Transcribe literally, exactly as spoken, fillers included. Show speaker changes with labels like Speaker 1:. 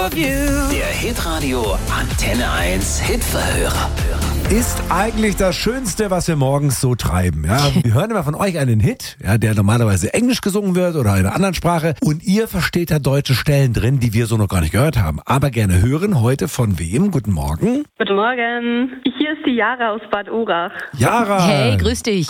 Speaker 1: of you.
Speaker 2: Der Hitradio Antenne eins Hitverhörer.
Speaker 3: Ist eigentlich das Schönste, was wir morgens so treiben. Ja, wir hören immer von euch einen Hit, ja, der normalerweise Englisch gesungen wird oder in einer anderen Sprache. Und ihr versteht da deutsche Stellen drin, die wir so noch gar nicht gehört haben. Aber gerne hören heute von wem? Guten Morgen.
Speaker 4: Guten Morgen. Hier ist die Jara aus Bad Urach.
Speaker 3: Jara.
Speaker 1: Hey, grüß dich.